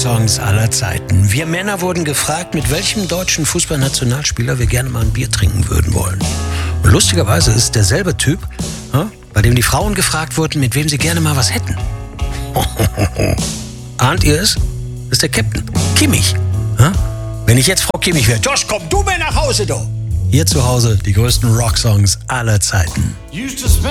Rocksongs aller Zeiten. Wir Männer wurden gefragt, mit welchem deutschen Fußballnationalspieler wir gerne mal ein Bier trinken würden wollen. Und lustigerweise ist derselbe Typ, bei dem die Frauen gefragt wurden, mit wem sie gerne mal was hätten. Ahnt ihr es? Das ist der Captain. Kimmich. Wenn ich jetzt Frau Kimmich wäre, Josh, komm du mir nach Hause, du! Hier zu Hause die größten Rocksongs aller Zeiten.